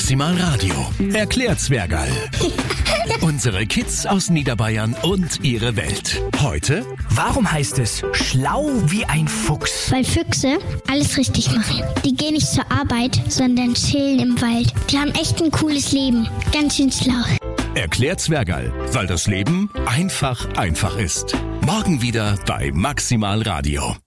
Maximal Radio. Erklärt Zwergerl. Unsere Kids aus Niederbayern und ihre Welt. Heute: Warum heißt es schlau wie ein Fuchs? Weil Füchse alles richtig machen. Die gehen nicht zur Arbeit, sondern chillen im Wald. Die haben echt ein cooles Leben. Ganz schön schlau. Erklärt Zwergerl, weil das Leben einfach ist. Morgen wieder bei Maximal Radio.